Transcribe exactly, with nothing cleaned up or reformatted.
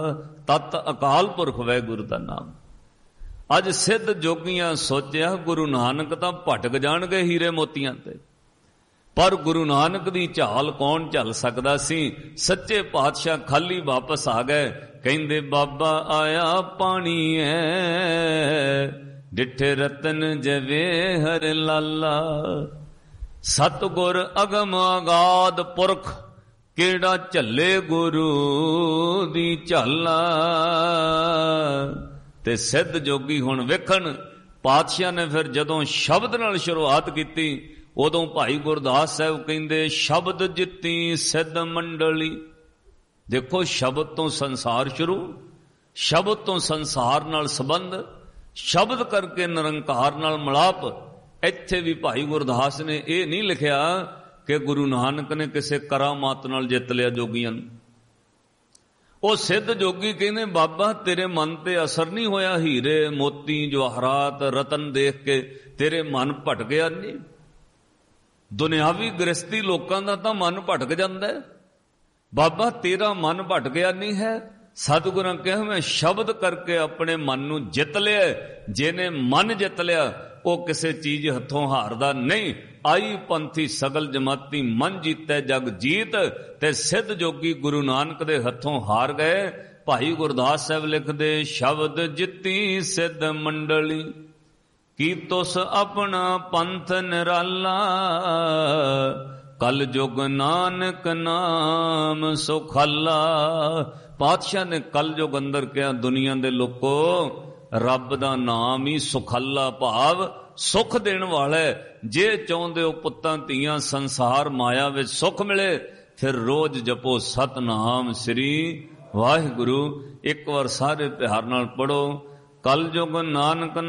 ਤਤ ਅਕਾਲ ਪੁਰਖ ਵਾਹਿਗੁਰੂ ਦਾ ਨਾਮ। ਅੱਜ ਸਿੱਧ ਜੋਗੀਆਂ ਸੋਚਿਆ ਗੁਰੂ ਨਾਨਕ ਤਾਂ ਭਟਕ ਜਾਣਗੇ ਹੀਰੇ ਮੋਤੀਆਂ ਤੇ, ਪਰ ਗੁਰੂ ਨਾਨਕ ਦੀ ਝਾਲ ਕੌਣ ਝੱਲ ਸਕਦਾ ਸੀ। ਸੱਚੇ ਪਾਤਸ਼ਾਹ ਖਾਲੀ ਵਾਪਸ ਆ ਗਏ, ਕਹਿੰਦੇ ਬਾਬਾ ਆਇਆ ਪਾਣੀ ਐ, ਡਿਠੇ ਰਤਨ ਜਵੇ ਹਰ ਲਾਲਾ। ਸਤਿਗੁਰ ਅਗਮ ਅਗਾਧ ਪੁਰਖ, ਕਿਹੜਾ ਝੱਲੇ ਗੁਰੂ ਦੀ ਝਾਲਾ। ਤੇ ਸਿੱਧ ਜੋਗੀ ਹੁਣ ਵੇਖਣ, ਪਾਤਸ਼ਾਹ ਨੇ ਫਿਰ ਜਦੋਂ ਸ਼ਬਦ ਨਾਲ ਸ਼ੁਰੂਆਤ ਕੀਤੀ, ਉਦੋਂ ਭਾਈ ਗੁਰਦਾਸ ਸਾਹਿਬ ਕਹਿੰਦੇ ਸ਼ਬਦ ਜਿੱਤੀ ਸਿੱਧ ਮੰਡਲੀ। ਦੇਖੋ ਸ਼ਬਦ ਤੋਂ ਸੰਸਾਰ ਸ਼ੁਰੂ, ਸ਼ਬਦ ਤੋਂ ਸੰਸਾਰ ਨਾਲ ਸੰਬੰਧ, ਸ਼ਬਦ ਕਰਕੇ ਨਿਰੰਕਾਰ ਨਾਲ ਮਿਲਾਪ। ਇੱਥੇ ਵੀ ਭਾਈ ਗੁਰਦਾਸ ਨੇ ਇਹ ਨਹੀਂ ਲਿਖਿਆ ਕਿ ਗੁਰੂ ਨਾਨਕ ਨੇ ਕਿਸੇ ਕਰਾਮਾਤ ਨਾਲ ਜਿੱਤ ਲਿਆ ਜੋਗੀਆਂ ਨੂੰ। ਉਹ ਸਿੱਧ ਜੋਗੀ ਕਹਿੰਦੇ ਬਾਬਾ ਤੇਰੇ ਮਨ ਤੇ ਅਸਰ ਨਹੀਂ ਹੋਇਆ, ਹੀਰੇ ਮੋਤੀ ਜਵਾਹਰਾਤ ਰਤਨ ਦੇਖ ਕੇ ਤੇਰੇ ਮਨ ਭਟਕਿਆ ਨਹੀਂ? ਦੁਨਿਆਵੀ ਗ੍ਰਸਤੀ ਲੋਕਾਂ ਦਾ ਤਾਂ ਮਨ ਭਟਕ ਜਾਂਦਾ ਹੈ, ਬਾਬਾ ਤੇਰਾ ਮਨ ਭਟਕਿਆ ਨਹੀਂ ਹੈ। ਸਤਿਗੁਰਾਂ ਕਿਹਾ ਮੈਂ ਸ਼ਬਦ ਕਰਕੇ ਆਪਣੇ ਮਨ ਨੂੰ ਜਿੱਤ ਲਿਆ। ਜਿਹਨੇ ਮਨ ਜਿੱਤ ਲਿਆ ਉਹ ਕਿਸੇ ਚੀਜ਼ ਹੱਥੋਂ ਹਾਰਦਾ ਨਹੀਂ। ਆਈ ਪੰਥੀ ਸਗਲ ਜਮਾਤੀ ਮਨ ਜੀਤੈ ਜਗ ਜੀਤ। ਤੇ ਸਿੱਧ ਜੋਗੀ ਗੁਰੂ ਨਾਨਕ ਦੇ ਹੱਥੋਂ ਹਾਰ ਗਏ। ਭਾਈ ਗੁਰਦਾਸ ਸਾਹਿਬ ਲਿਖਦੇ ਸ਼ਬਦ ਜਿੱਤੀ ਸਿੱਧ ਮੰਡਲੀ, ਕੀ ਤੁਸ ਆਪਣਾ ਪੰਥ ਨਿਰਾਲਾ। ਕਲ ਜੁਗ ਨਾਨਕ ਨਾਮ ਸੁਖਾਲਾ। ਪਾਤਸ਼ਾਹ ਨੇ ਕਲ ਜੁਗ ਅੰਦਰ ਕਿਹਾ ਦੁਨੀਆ ਦੇ ਲੋਕੋ ਰੱਬ ਦਾ ਨਾਮ ਹੀ ਸੁਖਾਲਾ, ਭਾਵ ਸੁਖ ਦੇਣ ਵਾਲਾ। ਜੇ ਚਾਹੁੰਦੇ ਹੋ ਪੁੱਤਾਂ ਧੀਆਂ ਸੰਸਾਰ ਮਾਇਆ ਵਿੱਚ ਸੁਖ ਮਿਲੇ, ਫਿਰ ਰੋਜ਼ ਜਪੋ ਸਤਨਾਮ ਸ੍ਰੀ ਵਾਹਿਗੁਰੂ। ਇੱਕ ਵਾਰ ਸਾਰੇ ਪਿਆਰ ਨਾਲ ਪੜੋ, ਕਲ ਜੁਗ ਨਾਨਕ